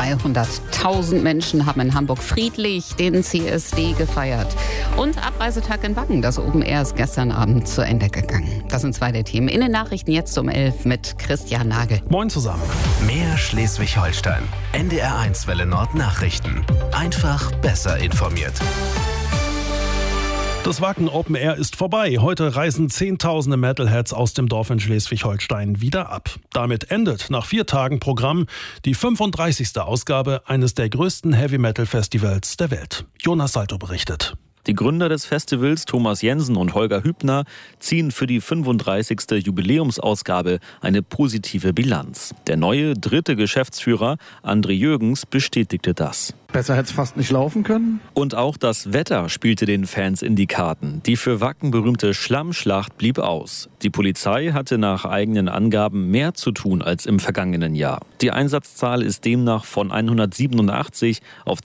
300.000 Menschen haben in Hamburg friedlich den CSD gefeiert. Und Abreisetag in Wacken, das Open Air, ist gestern Abend zu Ende gegangen. Das sind zwei der Themen. In den Nachrichten jetzt um 11 mit Christian Nagel. Moin zusammen. Mehr Schleswig-Holstein. NDR1 Welle Nord Nachrichten. Einfach besser informiert. Das Wacken Open Air ist vorbei. Heute reisen Zehntausende Metalheads aus dem Dorf in Schleswig-Holstein wieder ab. Damit endet nach 4 Tagen Programm die 35. Ausgabe eines der größten Heavy-Metal-Festivals der Welt. Jonas Salto berichtet. Die Gründer des Festivals, Thomas Jensen und Holger Hübner, ziehen für die 35. Jubiläumsausgabe eine positive Bilanz. Der neue 3. Geschäftsführer, André Jürgens, bestätigte das. Besser hätte es fast nicht laufen können. Und auch das Wetter spielte den Fans in die Karten. Die für Wacken berühmte Schlammschlacht blieb aus. Die Polizei hatte nach eigenen Angaben mehr zu tun als im vergangenen Jahr. Die Einsatzzahl ist demnach von 187 auf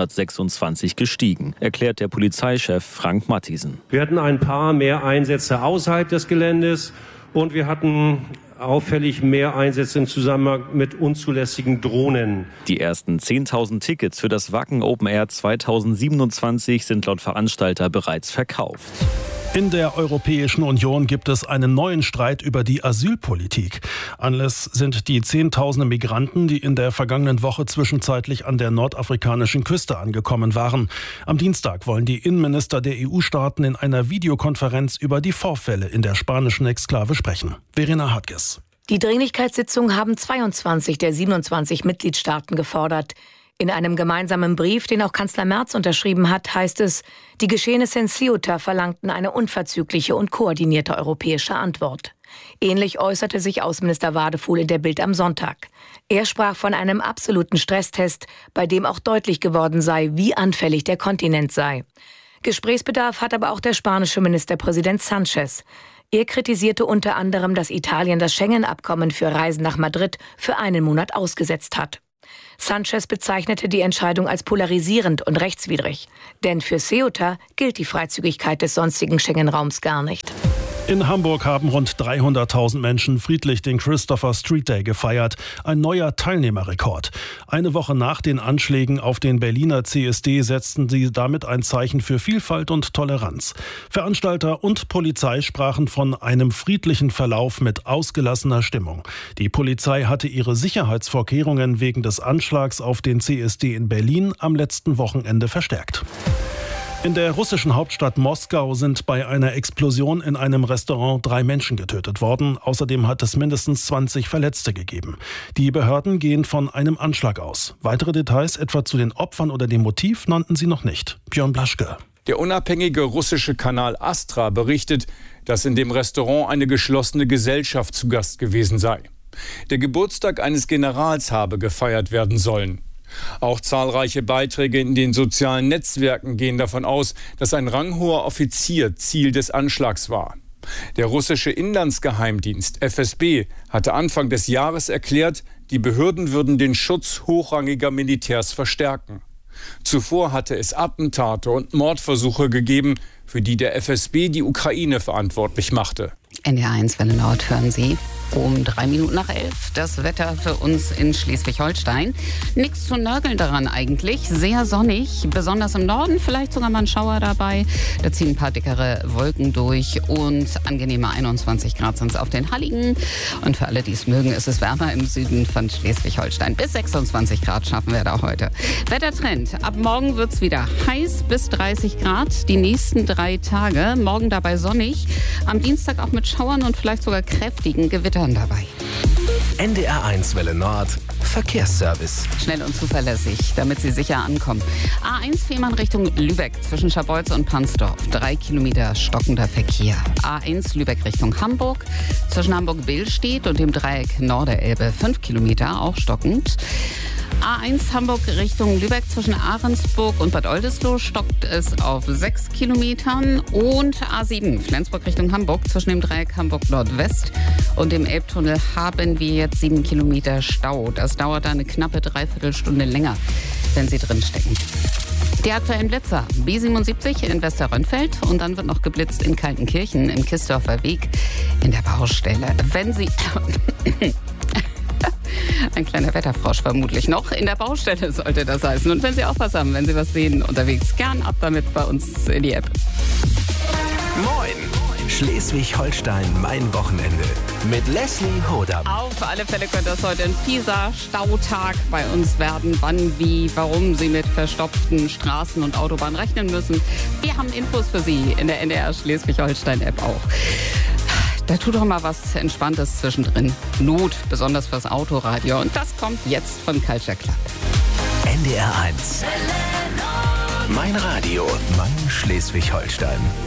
226 gestiegen, erklärt der Polizeichef Frank Mathiesen. Wir hatten ein paar mehr Einsätze außerhalb des Geländes und wir hatten auffällig mehr Einsätze im Zusammenhang mit unzulässigen Drohnen. Die ersten 10.000 Tickets für das Wacken Open Air 2027 sind laut Veranstalter bereits verkauft. In der Europäischen Union gibt es einen neuen Streit über die Asylpolitik. Anlass sind die Zehntausende Migranten, die in der vergangenen Woche zwischenzeitlich an der nordafrikanischen Küste angekommen waren. Am Dienstag wollen die Innenminister der EU-Staaten in einer Videokonferenz über die Vorfälle in der spanischen Exklave sprechen. Verena Hartges. Die Dringlichkeitssitzung haben 22 der 27 Mitgliedstaaten gefordert. In einem gemeinsamen Brief, den auch Kanzler Merz unterschrieben hat, heißt es, die Geschehnisse in Ceuta verlangten eine unverzügliche und koordinierte europäische Antwort. Ähnlich äußerte sich Außenminister Wadefuhl in der Bild am Sonntag. Er sprach von einem absoluten Stresstest, bei dem auch deutlich geworden sei, wie anfällig der Kontinent sei. Gesprächsbedarf hat aber auch der spanische Ministerpräsident Sánchez. Er kritisierte unter anderem, dass Italien das Schengen-Abkommen für Reisen nach Madrid für einen Monat ausgesetzt hat. Sánchez bezeichnete die Entscheidung als polarisierend und rechtswidrig. Denn für Ceuta gilt die Freizügigkeit des sonstigen Schengen-Raums gar nicht. In Hamburg haben rund 300.000 Menschen friedlich den Christopher Street Day gefeiert. Ein neuer Teilnehmerrekord. Eine Woche nach den Anschlägen auf den Berliner CSD setzten sie damit ein Zeichen für Vielfalt und Toleranz. Veranstalter und Polizei sprachen von einem friedlichen Verlauf mit ausgelassener Stimmung. Die Polizei hatte ihre Sicherheitsvorkehrungen wegen des Anschlags auf den CSD in Berlin am letzten Wochenende verstärkt. In der russischen Hauptstadt Moskau sind bei einer Explosion in einem Restaurant 3 Menschen getötet worden. Außerdem hat es mindestens 20 Verletzte gegeben. Die Behörden gehen von einem Anschlag aus. Weitere Details etwa zu den Opfern oder dem Motiv nannten sie noch nicht. Björn Blaschke. Der unabhängige russische Kanal Astra berichtet, dass in dem Restaurant eine geschlossene Gesellschaft zu Gast gewesen sei. Der Geburtstag eines Generals habe gefeiert werden sollen. Auch zahlreiche Beiträge in den sozialen Netzwerken gehen davon aus, dass ein ranghoher Offizier Ziel des Anschlags war. Der russische Inlandsgeheimdienst FSB hatte Anfang des Jahres erklärt, die Behörden würden den Schutz hochrangiger Militärs verstärken. Zuvor hatte es Attentate und Mordversuche gegeben, für die der FSB die Ukraine verantwortlich machte. NDR1 Welle Nord hören Sie. Um 3 Minuten nach 11. Das Wetter für uns in Schleswig-Holstein. Nichts zu nörgeln daran eigentlich. Sehr sonnig, besonders im Norden. Vielleicht sogar mal ein Schauer dabei. Da ziehen ein paar dickere Wolken durch und angenehme 21 Grad sind es auf den Halligen. Und für alle, die es mögen, ist es wärmer im Süden von Schleswig-Holstein. Bis 26 Grad schaffen wir da heute. Wettertrend. Ab morgen wird es wieder heiß bis 30 Grad. Die nächsten 3 Tage. Morgen dabei sonnig. Am Dienstag auch mit Schauern und vielleicht sogar kräftigen Gewittern dabei. NDR1 Welle Nord Verkehrsservice. Schnell und zuverlässig, damit Sie sicher ankommen. A1 Fehmarn Richtung Lübeck zwischen Scharbeutz und Pansdorf. 3 Kilometer stockender Verkehr. A1 Lübeck Richtung Hamburg zwischen Hamburg-Billstedt und dem Dreieck Norderelbe. 5 Kilometer, auch stockend. A1 Hamburg Richtung Lübeck zwischen Ahrensburg und Bad Oldesloe stockt es auf 6 Kilometern. Und A7 Flensburg Richtung Hamburg zwischen dem Dreieck Hamburg Nordwest und dem Elbtunnel haben wir jetzt 7 Kilometer Stau. Das dauert eine knappe Dreiviertelstunde länger, wenn Sie drinstecken. Die aktuellen Blitzer, B77 in Westerrönfeld und dann wird noch geblitzt in Kaltenkirchen im Kisdorfer Weg in der Baustelle. Wenn Sie Ein kleiner Wetterfrosch vermutlich noch. In der Baustelle sollte das heißen. Und wenn Sie auch was haben, wenn Sie was sehen unterwegs, gern ab damit bei uns in die App. Moin! Schleswig-Holstein, mein Wochenende. Mit Leslie Hodam. Auf alle Fälle könnte das heute ein fieser Stautag bei uns werden. Wann, wie, warum Sie mit verstopften Straßen und Autobahnen rechnen müssen. Wir haben Infos für Sie in der NDR Schleswig-Holstein-App auch. Da tut doch mal was Entspanntes zwischendrin. Not, besonders fürs Autoradio. Und das kommt jetzt von Culture Club. NDR 1. Mein Radio, mein Schleswig-Holstein.